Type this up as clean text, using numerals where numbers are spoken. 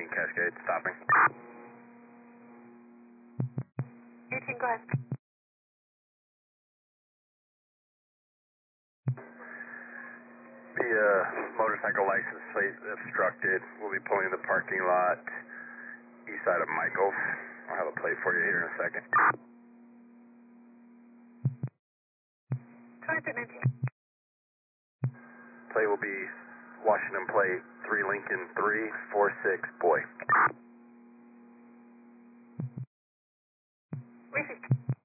Cascade, stopping. 18, go ahead. The motorcycle license plate obstructed. We'll be pulling in the parking lot east side of Michael's. I'll have a plate for you here in a second. 2319. Plate will be Washington plate 3 Lincoln 346 boy.